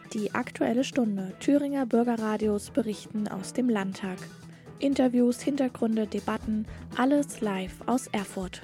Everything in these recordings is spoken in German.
Die Aktuelle Stunde. Thüringer Bürgerradios berichten aus dem Landtag. Interviews, Hintergründe, Debatten, alles live aus Erfurt.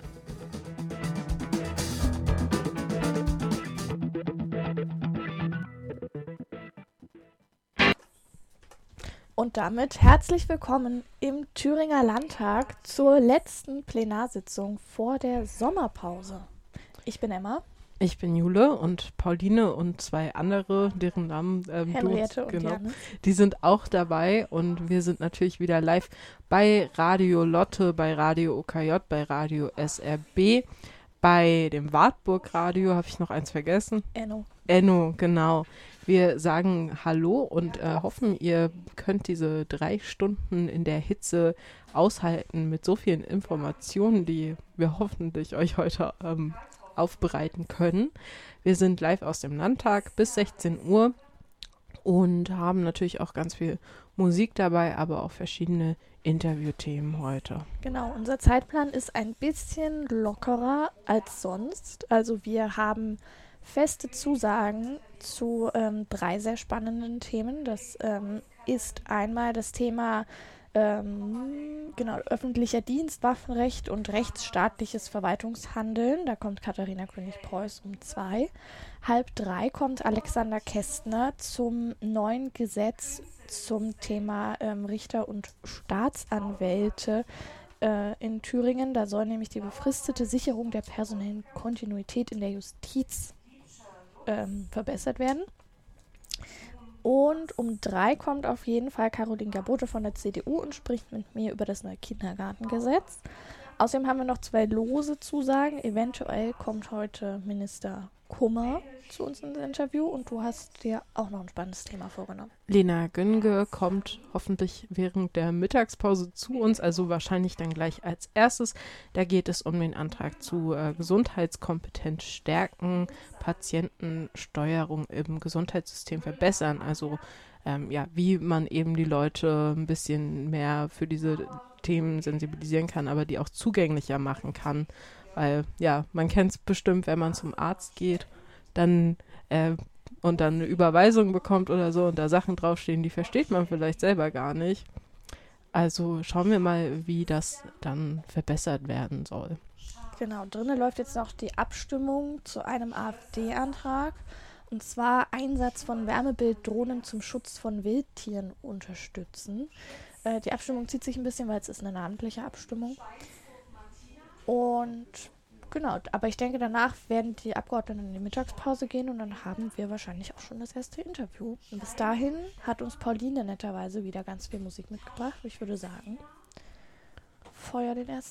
Und damit herzlich willkommen im Thüringer Landtag zur letzten Plenarsitzung vor der Sommerpause. Ich bin Emma. Ich bin Jule und Pauline und zwei andere, deren Namen Henriette und Janne. Die sind auch dabei und wir sind natürlich wieder live bei Radio Lotte, bei Radio OKJ, bei Radio SRB, bei dem Wartburg Radio, habe ich noch eins vergessen? Enno, genau. Wir sagen Hallo und hoffen, ihr könnt diese 3 Stunden in der Hitze aushalten mit so vielen Informationen, die wir hoffentlich euch heute aufbereiten können. Wir sind live aus dem Landtag bis 16 Uhr und haben natürlich auch ganz viel Musik dabei, aber auch verschiedene Interviewthemen heute. Genau, unser Zeitplan ist ein bisschen lockerer als sonst. Also wir haben feste Zusagen zu 3 sehr spannenden Themen. Das ist einmal das Thema öffentlicher Dienst, Waffenrecht und rechtsstaatliches Verwaltungshandeln. Da kommt Katharina König-Preuß um 2. 2:30 kommt Alexander Kästner zum neuen Gesetz zum Thema Richter und Staatsanwälte in Thüringen. Da soll nämlich die befristete Sicherung der personellen Kontinuität in der Justiz verbessert werden. Und um 3 kommt auf jeden Fall Caroline Gabote von der CDU und spricht mit mir über das neue Kindergartengesetz. Außerdem haben wir noch 2 lose Zusagen. Eventuell kommt heute Minister Kummer zu uns ins Interview und du hast dir auch noch ein spannendes Thema vorgenommen. Lena Günge kommt hoffentlich während der Mittagspause zu uns, also wahrscheinlich dann gleich als erstes. Da geht es um den Antrag zu Gesundheitskompetenz stärken, Patientensteuerung im Gesundheitssystem verbessern. Also wie man eben die Leute ein bisschen mehr für diese Themen sensibilisieren kann, aber die auch zugänglicher machen kann. Weil, man kennt es bestimmt, wenn man zum Arzt geht, dann und dann eine Überweisung bekommt oder so und da Sachen draufstehen, die versteht man vielleicht selber gar nicht. Also schauen wir mal, wie das dann verbessert werden soll. Genau, drinnen läuft jetzt noch die Abstimmung zu einem AfD-Antrag. Und zwar Einsatz von Wärmebilddrohnen zum Schutz von Wildtieren unterstützen. Die Abstimmung zieht sich ein bisschen, weil es ist eine namentliche Abstimmung. Und genau, aber ich denke, danach werden die Abgeordneten in die Mittagspause gehen und dann haben wir wahrscheinlich auch schon das erste Interview. Und bis dahin hat uns Pauline netterweise wieder ganz viel Musik mitgebracht. Ich würde sagen, feuer den ersten.